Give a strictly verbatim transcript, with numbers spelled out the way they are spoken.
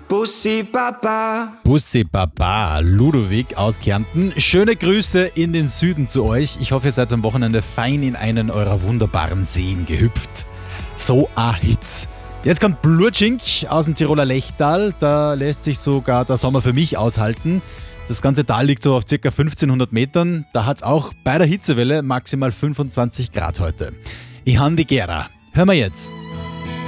Bussi Baba. Bussi Baba, Ludovic aus Kärnten. Schöne Grüße in den Süden zu euch. Ich hoffe, ihr seid am Wochenende fein in einen eurer wunderbaren Seen gehüpft. So a Hitz. Jetzt kommt Blutschink aus dem Tiroler Lechtal. Da lässt sich sogar der Sommer für mich aushalten. Das ganze Tal liegt so auf ca. fünfzehnhundert Metern. Da hat es auch bei der Hitzewelle maximal fünfundzwanzig Grad heute. Ich han die Gera. Hör mal jetzt.